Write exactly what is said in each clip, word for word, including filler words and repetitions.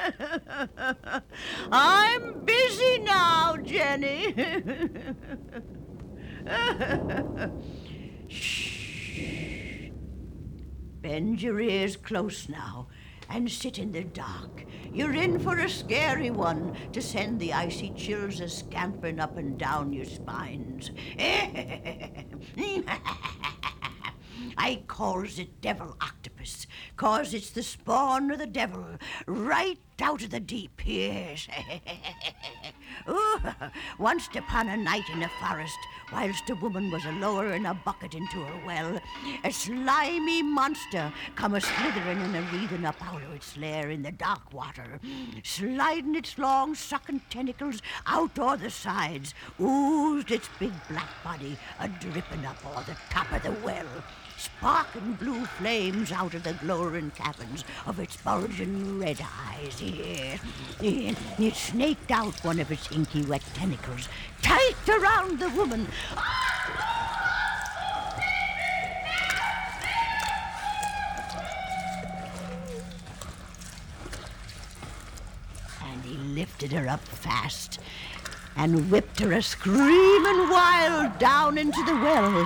I'm busy now, Jenny. Shh. Bend your ears close now and sit in the dark. You're in for a scary one to send the icy chills a scampering up and down your spines. I calls it devil octopus, 'cause it's the spawn of the devil, right out of the deep, yes. Ooh, once upon a night in a forest, whilst a woman was a-lowering a bucket into her well, a slimy monster come a-slithering and a-wreathing up out of its lair in the dark water, sliding its long sucking tentacles out o'er the sides, oozed its big black body a-dripping up o'er the top of the well, sparking blue flames out of the glowering caverns of its bulging red eyes, yes. And it snaked out one of its inky wet tentacles tight around the woman. And he lifted her up fast and whipped her a screaming wild down into the well.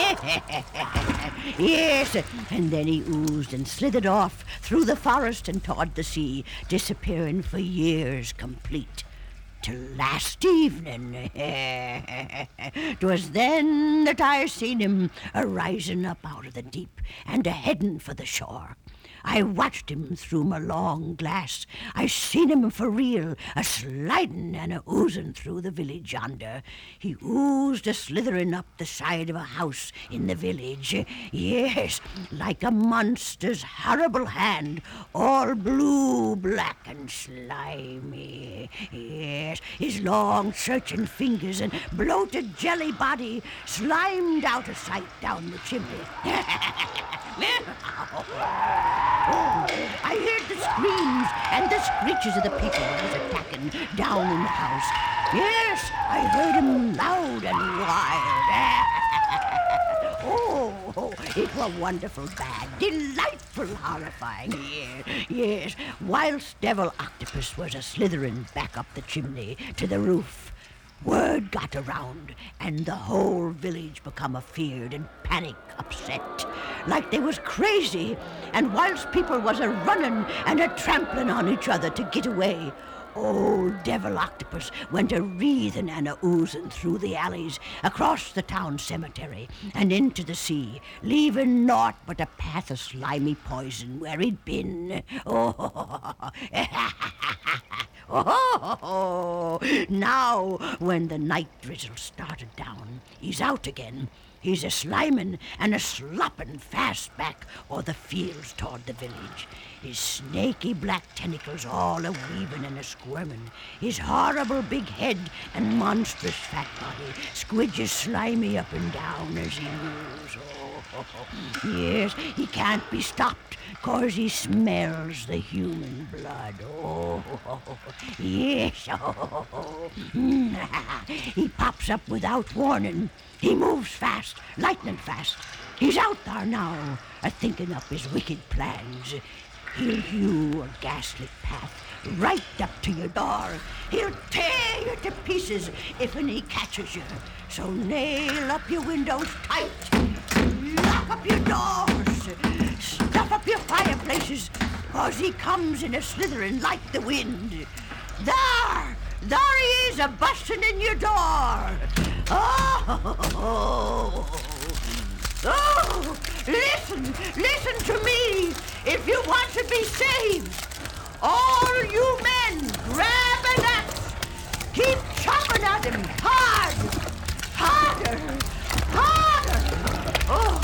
Yes, and then he oozed and slithered off through the forest and toward the sea, disappearing for years complete. Till last evening, 'twas then that I seen him a-rising up out of the deep and a-heading for the shore. I watched him through my long glass. I seen him for real, a-sliding and a-oozing through the village yonder. He oozed a-slithering up the side of a house in the village. Yes, like a monster's horrible hand, all blue, black, and slimy. Yes, his long, searching fingers and bloated jelly body slimed out of sight down the chimney. Oh, I heard the screams and the screeches of the people who was attacking down in the house. Yes, I heard them loud and wild. Oh, it was wonderful bad, delightful, horrifying. Yes, yes, whilst Devil Octopus was a-slithering back up the chimney to the roof, word got around, and the whole village become afeared and panic upset, like they was crazy, and whilst people was a-running and a-trampling on each other to get away, old Devil Octopus went a-wreathing and a-oozing through the alleys, across the town cemetery, and into the sea, leaving naught but a path of slimy poison where he'd been. Oh, oh, now, when the night drizzle started down, he's out again. He's a-sliming and a-slopping fast back o'er the fields toward the village. His snaky black tentacles all a-weaving and a-squirming. His horrible big head and monstrous fat body squidges slimy up and down as he moves. Oh, yes, he can't be stopped, 'cause he smells the human blood. Oh, yes. Oh, he pops up without warning. He moves fast, lightning fast. He's out there now, a-thinking up his wicked plans. He'll hew a ghastly path right up to your door. He'll tear you to pieces if and he catches you. So nail up your windows tight, lock up your doors, stuff up your fireplaces, 'cause he comes in a-slithering like the wind. There! There he is, a-busting in your door. Oh! Oh! Listen! Listen to me! If you want to be saved, all you men, grab an axe! Keep chopping at him hard! Harder! Harder! Oh!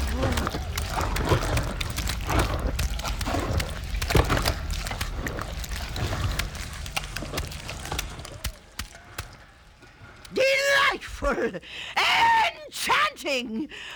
Delightful! Enchanting!